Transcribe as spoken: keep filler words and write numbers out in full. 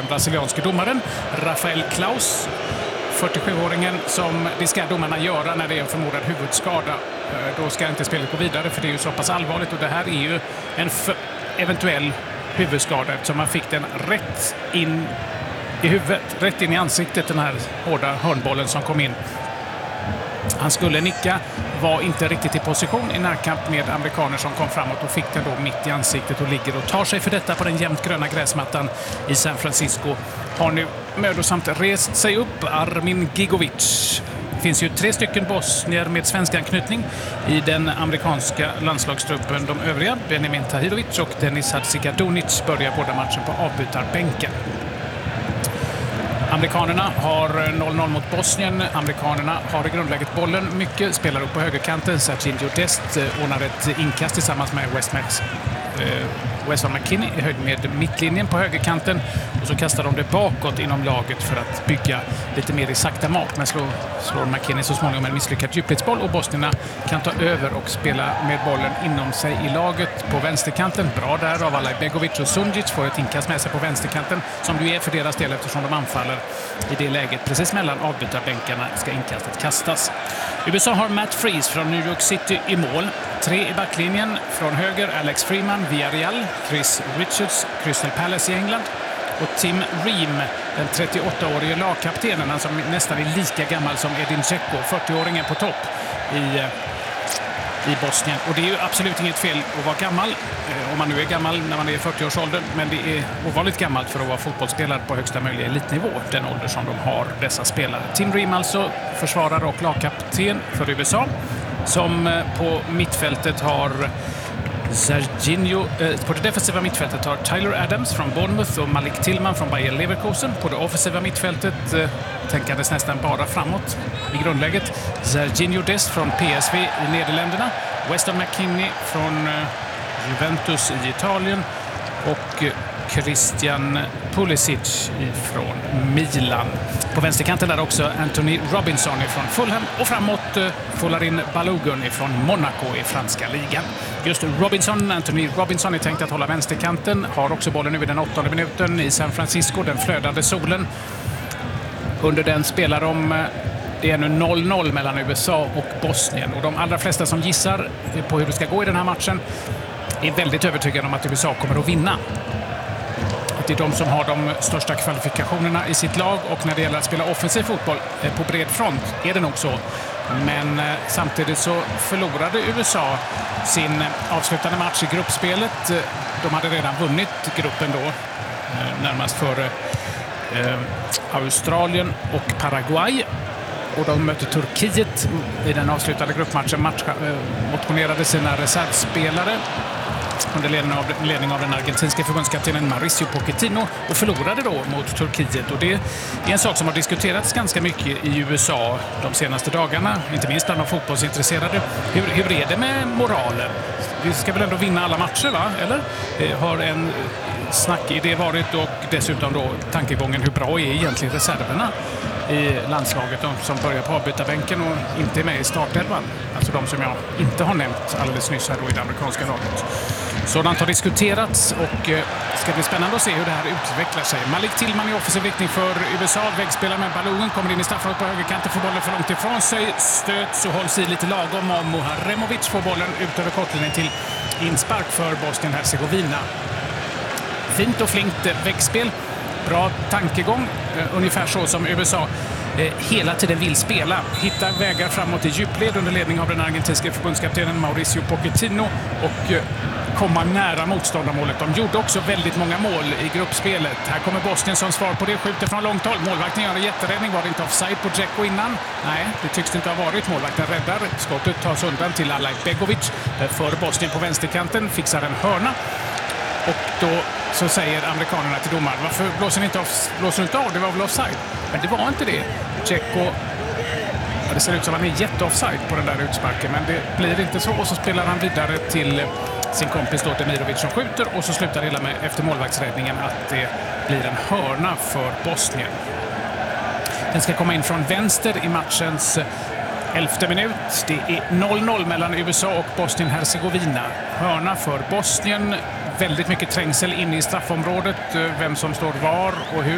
brasilianske domaren Rafael Klaus. fyrtiosjuåringen som det ska domarna göra när det är en förmodad huvudskada. Då ska inte spelet gå vidare för det är ju så pass allvarligt, och det här är ju en eventuell huvudskada eftersom man fick den rätt in i huvudet, rätt in i ansiktet, den här hårda hörnbollen som kom in. Han skulle nicka, var inte riktigt i position i närkamp med amerikaner som kom framåt och fick den då mitt i ansiktet och ligger och tar sig för detta på den jämnt gröna gräsmattan i San Francisco. Har nu mödosamt rest sig upp Armin Gigovic. Det finns ju tre stycken bosnier med svensk anknytning i den amerikanska landslagstruppen. De övriga, Benjamin Tahirovic och Denis Hadzikadunic, börjar båda matchen på avbytarbänken. Amerikanerna har noll noll mot Bosnien. Amerikanerna har i grundläget bollen mycket, spelar upp på högerkanten. Serginho Dest ordnar ett inkast tillsammans med Westmax. Weston McKennie i höjd med mittlinjen på högerkanten, och så kastar de det bakåt inom laget för att bygga lite mer i sakta mat, men slår, slår McKennie så småningom en misslyckad djupledsboll och bosnierna kan ta över och spela med bollen inom sig i laget på vänsterkanten. Bra där av Alaj Begovic, och Sunjic får ett inkast med sig på vänsterkanten som du är för deras del eftersom de anfaller i det läget. Precis mellan avbytarbänkarna ska inkastet kastas. U S A har Matt Freese från New York City i mål. Tre i backlinjen. Från höger Alex Freeman, Villarreal, Chris Richards, Crystal Palace i England, och Tim Ream, den trettioåttaårige lagkaptenen som nästan är lika gammal som Edin Dzeko, fyrtioåringen på topp i, i Bosnien. Och det är ju absolut inget fel att vara gammal, om man nu är gammal när man är i fyrtioårsåldern, men det är ovanligt gammalt för att vara fotbollsspelare på högsta möjliga elitnivå, den ålder som de har, dessa spelare. Tim Ream alltså, försvarare och lagkapten för U S A, som på mittfältet har Serginho, eh, på det defensiva mittfältet har Tyler Adams från Bournemouth och Malik Tillman från Bayer Leverkusen. På det offensiva mittfältet eh, tänkades nästan bara framåt i grundläget Serginho Dest från P S V i Nederländerna, Weston McKennie från eh, Juventus i Italien och eh, Christian Pulisic från Milan. På vänsterkanten där också Anthony Robinson från Fulham, och framåt eh, Folarin Balogun från Monaco i franska ligan. Just Robinson, Anthony Robinson är tänkt att hålla vänsterkanten, har också bollen nu i den åttonde minuten i San Francisco, den flödande solen. Under den spelar de, det är nu noll noll mellan U S A och Bosnien, och de allra flesta som gissar på hur det ska gå i den här matchen är väldigt övertygade om att U S A kommer att vinna. Det är de som har de största kvalifikationerna i sitt lag, och när det gäller att spela offensiv fotboll på bred front är det nog så. Men samtidigt så förlorade U S A sin avslutande match i gruppspelet. De hade redan vunnit gruppen då, närmast före eh, Australien och Paraguay. Och de mötte Turkiet i den avslutande gruppmatchen, match, eh, motionerade sina reservspelare under ledning av, ledning av den argentinska förbundskaptenen Mauricio Pochettino, och förlorade då mot Turkiet. Och det är en sak som har diskuterats ganska mycket i U S A de senaste dagarna, inte minst bland de fotbollsintresserade. Hur, hur är det med moralen? Vi ska väl ändå vinna alla matcher, va? Eller? Eh, har en snackidé varit, och dessutom då tankegången, hur bra är egentligen reserverna i landslaget, de som börjar på avbytarbänken och inte är med i startelvan. Alltså de som jag inte har nämnt alldeles nyss här då i det amerikanska laget. Sådant har diskuterats, och eh, ska bli spännande att se hur det här utvecklar sig. Malik Tillman i offensiv riktning för U S A. Väggspelar med Balogun, kommer in i straffområdet på högerkanten, får bollen för långt ifrån sig. Stöts och hålls i lite lagom, och Muharemovic får bollen ut över kortlinjen till inspark för Bosnien-Hercegovina. Fint och flinkt väggspel. Bra tankegång, eh, ungefär så som U S A eh, hela tiden vill spela. Hitta vägar framåt i djupled under ledning av den argentinska förbundskaptenen Mauricio Pochettino, och eh, komma nära motståndarmålet. De gjorde också väldigt många mål i gruppspelet. Här kommer Bosnien som svar på det, skjuter från långt håll. Målvakten gör en jätteräddning. Var det inte offside på Dzeko innan? Nej, det tycks det inte ha varit. Målvakten räddar. Skottet tas undan till Alaj Begovic för Bosnien på vänsterkanten. Fixar en hörna. Och då så säger amerikanerna till domaren: varför blåser ni inte, off, blåser inte av? Det var väl offside? Men det var inte det. Dzeko, ja, det ser ut som att han är jätteoffside på den där utsparken, men det blir inte så. Och så spelar han vidare till sin kompis då Demirovic som skjuter, och så slutar det hela med, efter målvaktsräddningen, att det blir en hörna för Bosnien. Den ska komma in från vänster i matchens elfte minut. Det är noll noll mellan U S A och Bosnien-Hercegovina. Hörna för Bosnien. Väldigt mycket trängsel inne i straffområdet. Vem som står var och hur.